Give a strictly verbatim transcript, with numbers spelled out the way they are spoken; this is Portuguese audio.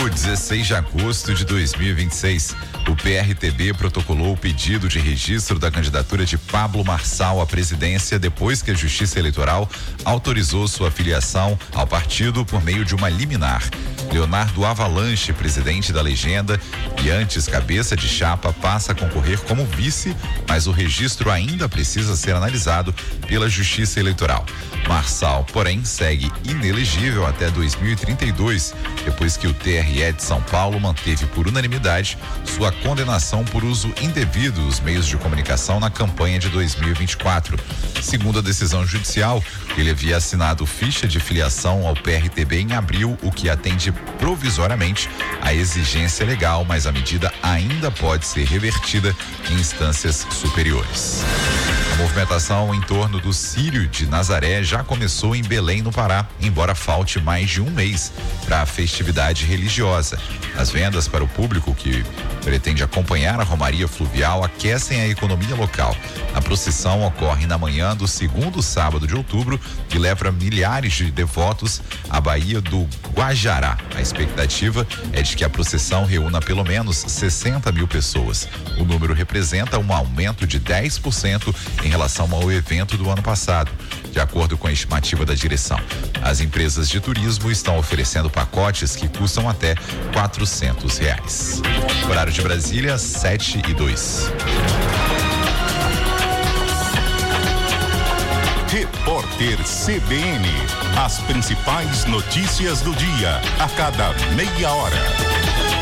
domingo, dezesseis de agosto de dois mil e vinte e seis, o P R T B protocolou o pedido de registro da candidatura de Pablo Marçal à presidência depois que a Justiça Eleitoral autorizou sua filiação ao partido por meio de uma liminar. Leonardo Avalanche, presidente da legenda e antes cabeça de chapa, passa a concorrer como vice, mas o registro ainda precisa ser analisado pela Justiça Eleitoral. Marçal, porém, segue inelegível até dois mil e trinta e dois, depois que o T R E de São Paulo manteve por unanimidade sua condenação por uso indevido dos meios de comunicação na campanha de dois mil e vinte e quatro. Segundo a decisão judicial, ele havia assinado ficha de filiação ao P R T B em abril, o que atende provisoriamente à exigência legal, mas a medida ainda pode ser revertida em instâncias superiores. A movimentação em torno do Círio de Nazaré já começou em Belém, no Pará, embora falte mais de um mês para a festividade religiosa. As vendas para o público que pretende acompanhar a Romaria Fluvial aquecem a economia local. A procissão ocorre na manhã do segundo sábado de outubro e leva milhares de devotos à Baía do Guajará. A expectativa é de que a procissão reúna pelo menos sessenta mil pessoas. O número representa um aumento de dez por cento em relação ao evento do ano passado, de acordo com a estimativa da direção. As empresas de turismo estão oferecendo pacotes que custam até quatrocentos reais. Horário de Brasília, sete e dois. Repórter C B N. As principais notícias do dia, a cada meia hora.